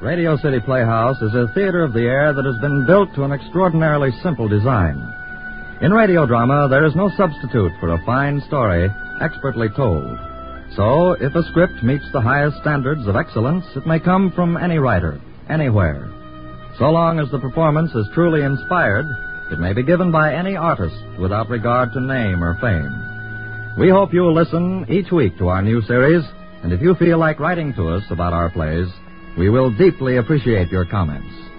Radio City Playhouse is a theater of the air that has been built to an extraordinarily simple design. In radio drama, there is no substitute for a fine story expertly told. So, if a script meets the highest standards of excellence, it may come from any writer, anywhere. So long as the performance is truly inspired, it may be given by any artist without regard to name or fame. We hope you'll listen each week to our new series, and if you feel like writing to us about our plays, we will deeply appreciate your comments.